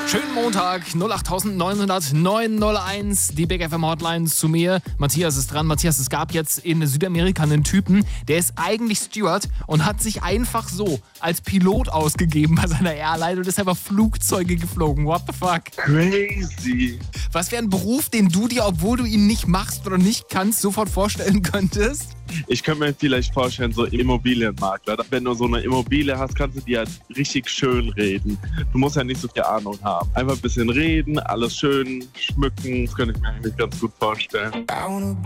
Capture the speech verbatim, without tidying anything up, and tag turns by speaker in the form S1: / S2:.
S1: Schönen Montag, null acht neun null null neun null eins, die Big F M Hotline zu mir. Matthias ist dran. Matthias, es gab jetzt in Südamerika einen Typen, der ist eigentlich Steward und hat sich einfach so als Pilot ausgegeben bei seiner Airline und ist einfach Flugzeuge geflogen. What the fuck?
S2: Crazy.
S1: Was wäre ein Beruf, den du dir, obwohl du ihn nicht machst oder nicht kannst, sofort vorstellen könntest?
S2: Ich könnte mir vielleicht vorstellen, so Immobilienmakler. Wenn du so eine Immobilie hast, kannst du die halt richtig schön reden. Du musst ja nicht so viel Ahnung haben. Einfach ein bisschen reden, alles schön schmücken, das könnte ich mir eigentlich ganz gut vorstellen.